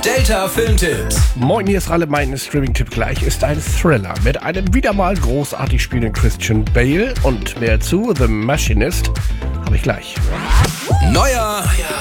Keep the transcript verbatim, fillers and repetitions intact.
Delta Filmtipps. Moin, hier ist Ralle. Mein Streaming-Tipp gleich ist ein Thriller mit einem wieder mal großartig spielenden Christian Bale und mehr zu The Machinist habe ich gleich. Neuer